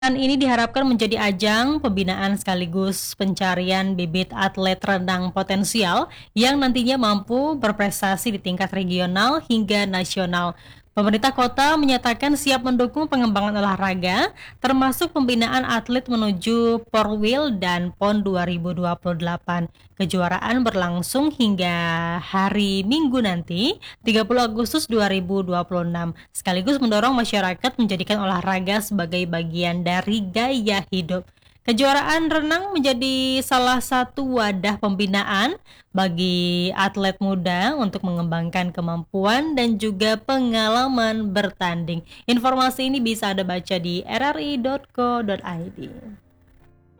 Ini diharapkan menjadi ajang pembinaan sekaligus pencarian bibit atlet renang potensial yang nantinya mampu berprestasi di tingkat regional hingga nasional. Pemerintah kota menyatakan siap mendukung pengembangan olahraga, termasuk pembinaan atlet menuju Porwil dan PON 2028. Kejuaraan berlangsung hingga hari Minggu nanti, 30 Agustus 2026, sekaligus mendorong masyarakat menjadikan olahraga sebagai bagian dari gaya hidup. Kejuaraan renang menjadi salah satu wadah pembinaan bagi atlet muda untuk mengembangkan kemampuan dan juga pengalaman bertanding. Informasi ini bisa Anda baca di rri.co.id.